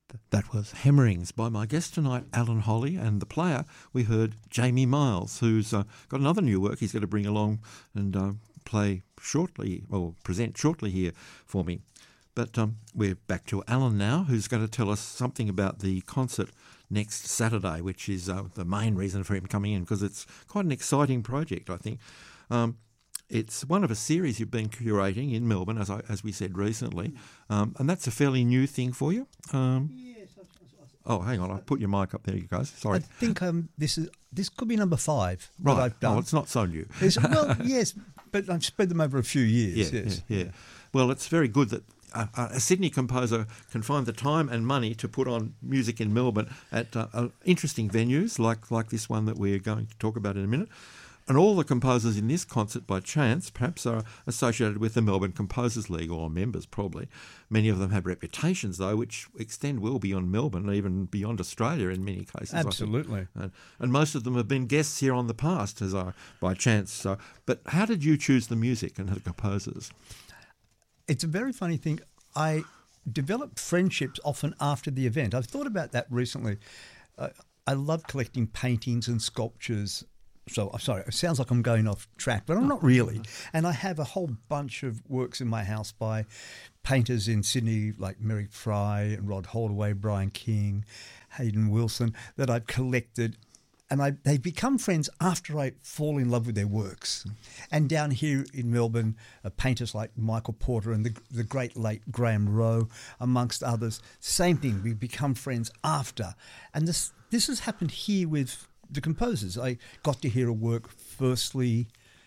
That was Hemmerings by my guest tonight, Alan Holly, and the player we heard, Jamie Miles, who's got another new work he's going to bring along and play shortly, or present shortly here for me. But we're back to Alan now, who's going to tell us something about the concert next Saturday, which is the main reason for him coming in, because it's quite an exciting project, I think. It's one of a series you've been curating in Melbourne, as we said recently, and that's a fairly new thing for you. Yes. Oh, hang on, I put your mic up there, you guys. Sorry. I think this could be number 5 right. that I've done. Oh, it's not so new. Well, yes, but I've spread them over a few years. Yeah. Well, it's very good that a Sydney composer can find the time and money to put on music in Melbourne at interesting venues like this one that we're going to talk about in a minute. And all the composers in this concert, by chance, perhaps are associated with the Melbourne Composers League, or members probably. Many of them have reputations, though, which extend well beyond Melbourne, even beyond Australia in many cases. Absolutely. And most of them have been guests here on the past, by chance. So, but how did you choose the music and the composers? It's a very funny thing. I develop friendships often after the event. I've thought about that recently. I love collecting paintings and sculptures. So, sorry, it sounds like I'm going off track, but I'm not really. And I have a whole bunch of works in my house by painters in Sydney like Merrick Fry and Rod Holdaway, Brian King, Hayden Wilson, that I've collected. And they've become friends after I fall in love with their works. And down here in Melbourne, painters like Michael Porter and the great late Graham Rowe, amongst others, same thing. We become friends after. And this has happened here with the composers. I got to hear a work firstly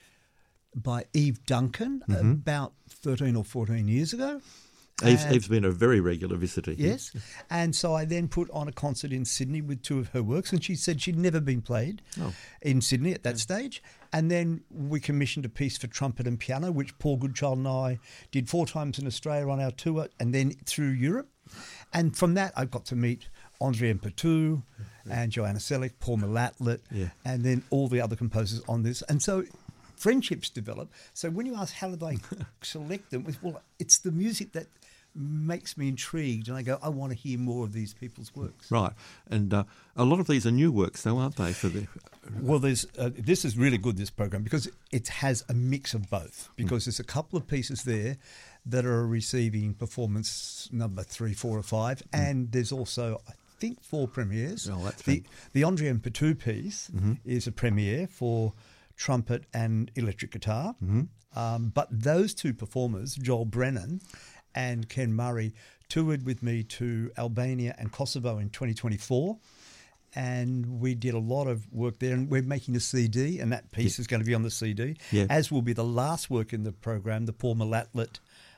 by Eve Duncan about 13 or 14 years ago. Eve's been a very regular visitor here. Yes. And so I then put on a concert in Sydney with 2 of her works, and she said she'd never been played in Sydney at that stage. And then we commissioned a piece for trumpet and piano, which Paul Goodchild and I did 4 times in Australia on our tour and then through Europe. And from that, I got to meet André Petou and Joanna Selick, Paul Malatlet, and then all the other composers on this. And so friendships develop. So when you ask how did I select them, well, it's the music that makes me intrigued, and I go, I want to hear more of these people's works. Right, and a lot of these are new works, though, aren't they? Well, this is really good, this program, because it has a mix of both. Because there's a couple of pieces there that are receiving performance number 3, 4, or 5, and there's also, I think, 4 premieres. Oh, that's the André Petou piece is a premiere for trumpet and electric guitar. But those 2 performers, Joel Brennan and Ken Murray, toured with me to Albania and Kosovo in 2024. And we did a lot of work there, and we're making a CD, and that piece is going to be on the CD, as will be the last work in the program, the Paul Malatlet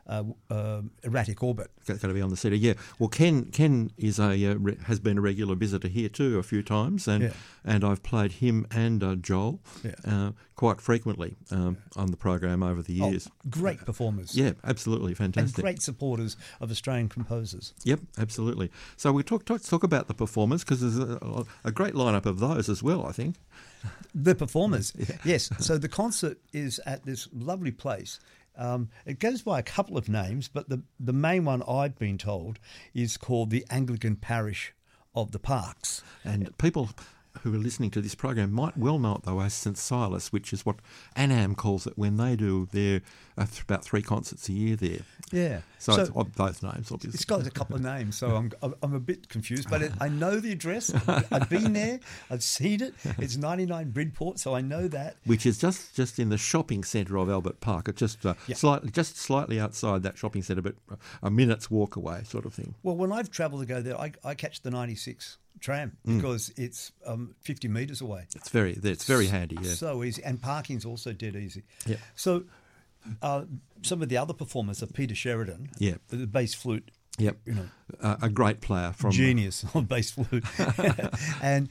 Erratic Orbit. Going to be on the CD, yeah. Well, Ken is has been a regular visitor here too a few times, and I've played him and Joel quite frequently on the program over the years. Great performers. Yeah, absolutely fantastic. And great supporters of Australian composers. Yep, absolutely. So we talk about the performers, because there's a great lineup of those as well, I think. The performers, yes. So the concert is at this lovely place. It goes by a couple of names, but the main one I've been told is called the Anglican Parish of the Parks. And people who are listening to this program might well know it, though, as St Silas, which is what ANAM calls it when they do their about 3 concerts a year there. Yeah. So it's both names, obviously. It's got a couple of names, so I'm a bit confused. But I know the address. I've been there. I've seen it. It's 99 Bridport, so I know that. Which is just in the shopping centre of Albert Park. It's just slightly outside that shopping centre, but a minute's walk away, sort of thing. Well, when I've travelled to go there, I catch the 96 tram because it's 50 metres away. It's very handy, yeah. So easy, and parking's also dead easy. Yeah. So some of the other performers are Peter Sheridan, the bass flute. Yep, a great player from genius on bass flute, and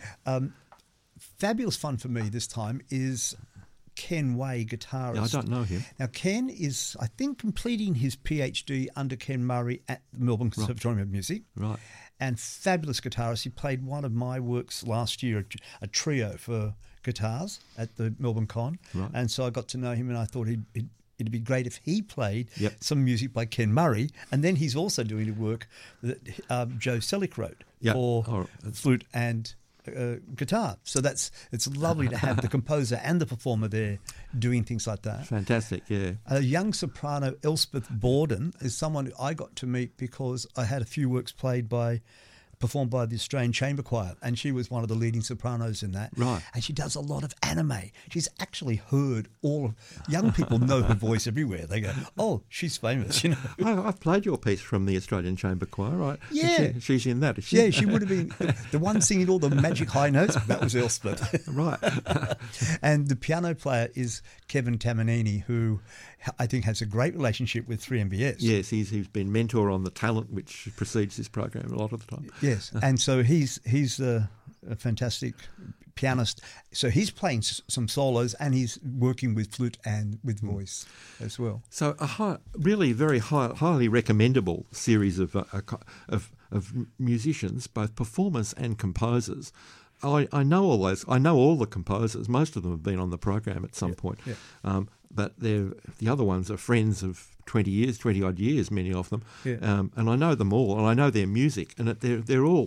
fabulous fun for me this time is Ken Way, guitarist. Yeah, I don't know him. Now, Ken is, I think, completing his PhD under Ken Murray at the Melbourne Conservatorium of Music. Right. And fabulous guitarist. He played one of my works last year, a trio for guitars at the Melbourne Con. Right. And so I got to know him, and I thought he'd it'd be great if he played Yep. some music by Ken Murray, and then he's also doing the work that Joe Selick wrote Yep. for Oh, flute and guitar. So it's lovely to have the composer and the performer there doing things like that. Fantastic, yeah. A young soprano, Elspeth Borden, is someone I got to meet because I had a few works performed by the Australian Chamber Choir, and she was one of the leading sopranos in that. Right. And she does a lot of anime. She's actually heard young people know her voice everywhere. They go, oh, she's famous, you know. I've played your piece from the Australian Chamber Choir, right? Yeah. She's in that, is she? Yeah, she would have been the one singing all the magic high notes. That was Elspeth. Right. And the piano player is Kevin Tamanini, who I think has a great relationship with 3MBS. Yes, he's been mentor on the talent which precedes this program a lot of the time. Yes, and so he's a fantastic pianist. So he's playing some solos and he's working with flute and with voice as well. So really very highly recommendable series of musicians, both performers and composers. I know all those. I know all the composers. Most of them have been on the program at some point. Yeah. But the other ones are friends of 20 odd years, many of them. Yeah. And I know them all, and I know their music, and they're all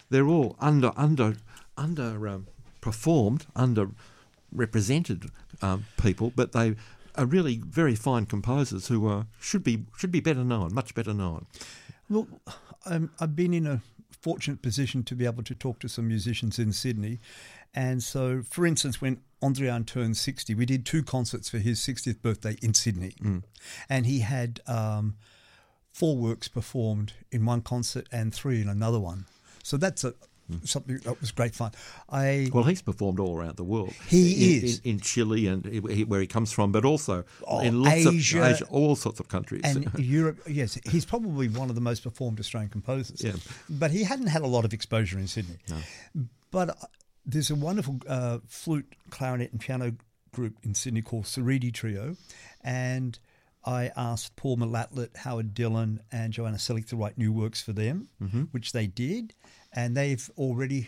performed, underrepresented people, but they are really very fine composers who should be better known, much better known. Well, I've been in a fortunate position to be able to talk to some musicians in Sydney. And so, for instance, when Andrian turned 60, we did 2 concerts for his 60th birthday in Sydney. And he had 4 works performed in one concert and 3 in another one. So that's something that was great fun. Well, he's performed all around the world. He is. In Chile and where he comes from, but also in lots Asia, of Asia, all sorts of countries. And Europe, yes. He's probably one of the most performed Australian composers. Yeah. But he hadn't had a lot of exposure in Sydney. No. But there's a wonderful flute, clarinet and piano group in Sydney called Saridi Trio. And I asked Paul Malatlet, Howard Dillon and Joanna Selick to write new works for them, which they did. And they've already...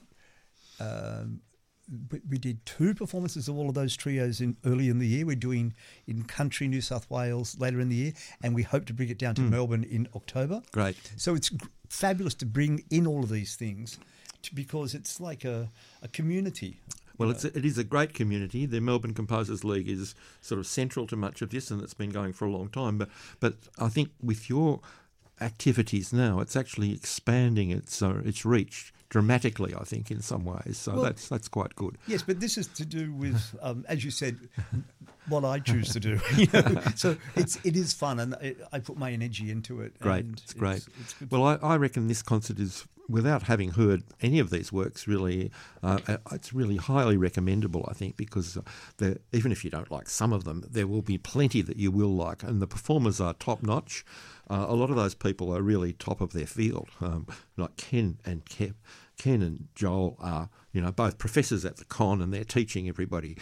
we did 2 performances of all of those trios early in the year. We're doing in country New South Wales later in the year, and we hope to bring it down to Melbourne in October. Great. So it's fabulous to bring in all of these things because it's like a community. Well, it is a great community. The Melbourne Composers League is sort of central to much of this, and it's been going for a long time. But I think with your activities now, it's actually expanding its reach dramatically, I think, in some ways. So well, that's quite good. Yes, but this is to do with, as you said, what I choose to do. So it is fun, and I put my energy into it. Great, and it's great. It's good. Well, I reckon this concert is, without having heard any of these works, really, it's really highly recommendable, I think, because even if you don't like some of them, there will be plenty that you will like, and the performers are top-notch. A lot of those people are really top of their field, like Ken and Joel are, both professors at the con, and they're teaching everybody,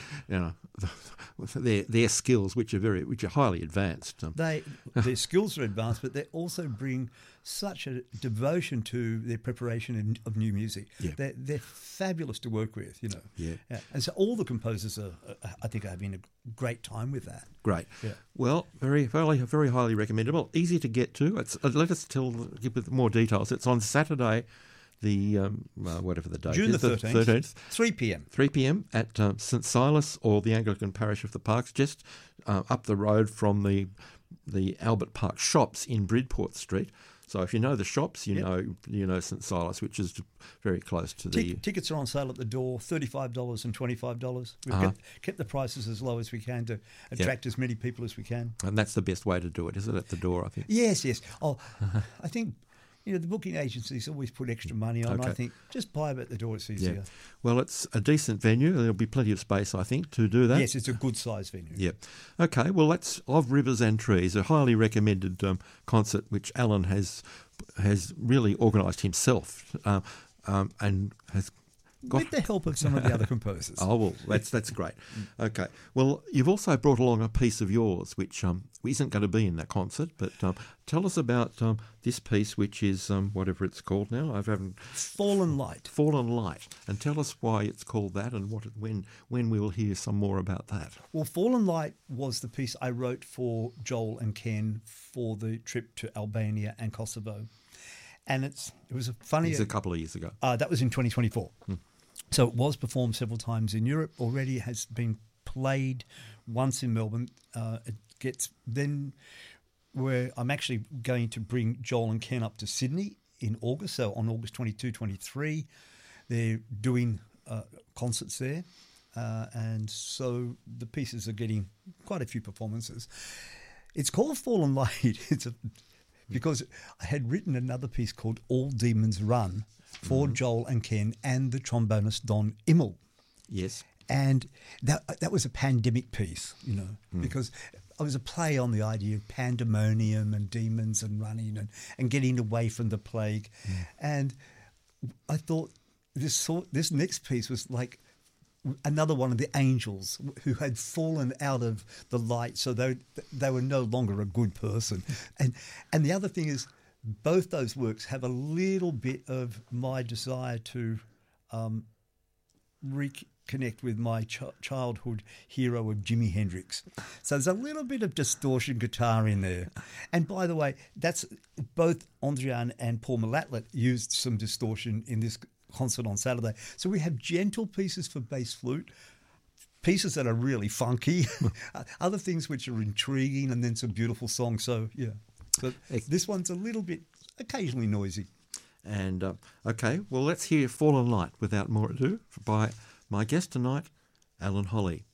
their skills, which are highly advanced. Their skills are advanced, but they also bring such a devotion to their preparation of new music. Yeah. They're fabulous to work with, Yeah. And so all the composers I think, are having a great time with that. Great. Yeah. Well, very, very, very highly recommendable. Easy to get to. Let us give more details. It's on Saturday, the whatever the date June is, the 13th. 3 p.m. 3 p.m. at St Silas or the Anglican Parish of the Parks, just up the road from the Albert Park shops in Bridport Street. So if you know the shops, you know St Silas, which is very close to the... Tickets are on sale at the door, $35 and $25. We've kept the prices as low as we can to attract as many people as we can. And that's the best way to do it, isn't it, at the door, I think? Yes. Oh, I think... the booking agencies always put extra money on. Okay. I think just buy them at the door, it's easier. Yeah. Well, it's a decent venue. There'll be plenty of space, I think, to do that. Yes, it's a good size venue. Yeah. Okay, well, that's Of Rivers and Trees, a highly recommended concert which Alan has really organised himself and has with the help of some of the other composers. Oh, well, that's great. Okay. Well, you've also brought along a piece of yours, which isn't going to be in that concert, but tell us about this piece, which is whatever it's called now. I haven't... Fallen Light. Fallen Light. And tell us why it's called that and when we'll hear some more about that. Well, Fallen Light was the piece I wrote for Joel and Ken for the trip to Albania and Kosovo. And it was a funny... It's a couple of years ago. That was in 2024. So it was performed several times in Europe already. It has been played once in Melbourne. It gets then where I'm actually going to bring Joel and Ken up to Sydney in August. So on August 22, 23, they're doing concerts there. And so the pieces are getting quite a few performances. It's called Fallen Light. Because I had written another piece called All Demons Run for Joel and Ken and the trombonist Don Immel. Yes. And that was a pandemic piece, because it was a play on the idea of pandemonium and demons and running and getting away from the plague. And I thought this next piece was like another one of the angels who had fallen out of the light, so they were no longer a good person. And the other thing is, both those works have a little bit of my desire to reconnect with my childhood hero of Jimi Hendrix. So there's a little bit of distortion guitar in there. And by the way, that's both Andrian and Paul Malatlet used some distortion in this concert on Saturday. So we have gentle pieces for bass flute, pieces that are really funky, other things which are intriguing, and then some beautiful songs. So, yeah. So this one's a little bit occasionally noisy. And, okay, well, let's hear Fallen Light without more ado by my guest tonight, Alan Holly.